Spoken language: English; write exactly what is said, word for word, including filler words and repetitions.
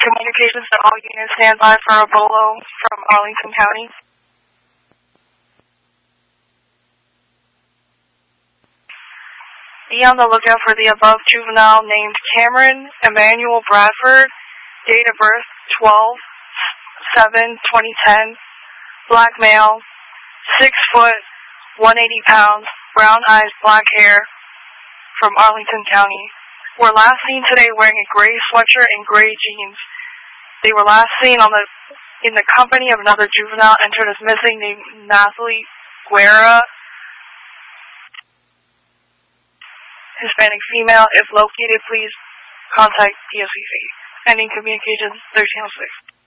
communications to all units, stand by for a bolo from Arlington County. Be on the lookout for the above juvenile named Cameron Emmanuel Bradford, date of birth twelve seven twenty ten, black male, six foot, one hundred eighty pounds, brown eyes, black hair, from Arlington County. Were last seen today wearing a gray sweatshirt and gray jeans. They were last seen on the in the company of another juvenile entered as missing named Nathalie Guerra, Hispanic female. If located, please contact D S C C. Ending communications thirteen oh six.